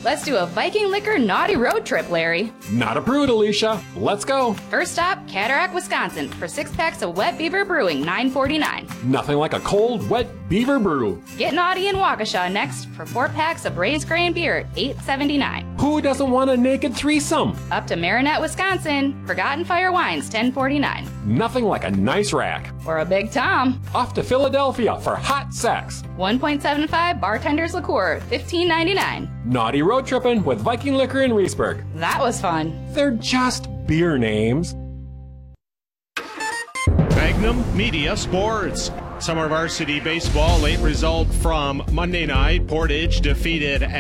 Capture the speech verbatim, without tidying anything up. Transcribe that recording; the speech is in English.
Let's do a Viking Liquor naughty road trip, Larry. Not a prude, Alicia. Let's go. First stop, Cataract, Wisconsin, for six packs of Wet Beaver Brewing, nine forty-nine. Nothing like a cold, wet beaver brew. Get naughty in Waukesha next for four packs of Raised Grain Beer, eight seventy-nine. Who doesn't want a naked threesome? Up to Marinette, Wisconsin, Forgotten Fire Wines, ten forty-nine. Nothing like a nice rack. Or a Big Tom. Off to Philadelphia for hot sex. one point seven five Bartender's Liqueur, fifteen ninety-nine. Naughty road tripping with Viking Liquor in Reesburg. That was fun. They're just beer names. Magnum Media Sports. Summer Varsity Baseball late result from Monday night. Portage defeated